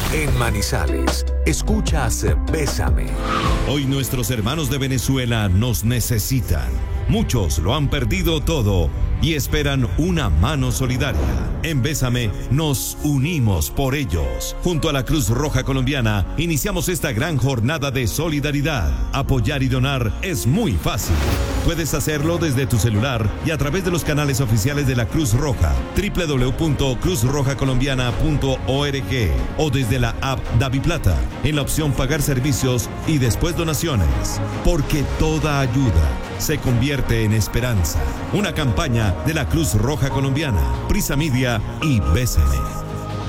En Manizales, escuchas Bésame. Hoy nuestros hermanos de Venezuela nos necesitan. Muchos lo han perdido todo y esperan una mano solidaria. En Bésame nos unimos por ellos. Junto a la Cruz Roja Colombiana iniciamos esta gran jornada de solidaridad. Apoyar y donar es muy fácil. Puedes hacerlo desde tu celular y a través de los canales oficiales de la Cruz Roja, www.cruzrojacolombiana.org o desde la app DaviPlata, en la opción Pagar servicios y después donaciones. Porque toda ayuda se convierte en esperanza. Una campaña de la Cruz Roja Colombiana, Prisa Media y Bésame.